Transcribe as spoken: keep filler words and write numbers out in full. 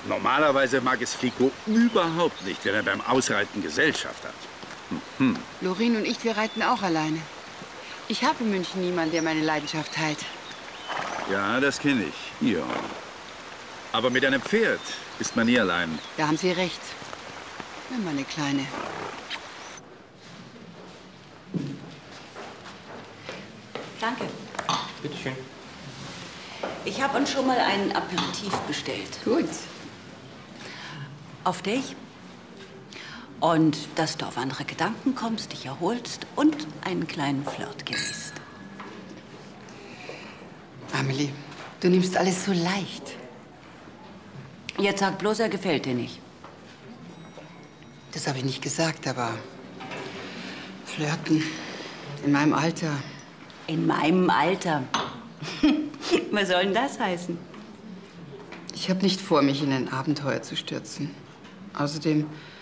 Normalerweise mag es Flico überhaupt nicht, wenn er beim Ausreiten Gesellschaft hat. Hm. Lorin und ich, wir reiten auch alleine. Ich habe in München niemanden, der meine Leidenschaft teilt. Ja, das kenne ich. Ja. Aber mit einem Pferd ist man nie allein. Da haben Sie recht. Ja, meine Kleine. Danke. Bitte schön. Ich habe uns schon mal einen Aperitif bestellt. Gut. Auf dich. Und dass du auf andere Gedanken kommst, dich erholst und einen kleinen Flirt genießt. Amelie, du nimmst alles so leicht. Jetzt sag bloß, er gefällt dir nicht. Das habe ich nicht gesagt, aber flirten in meinem Alter. In meinem Alter. Was soll denn das heißen? Ich habe nicht vor, mich in ein Abenteuer zu stürzen. Außerdem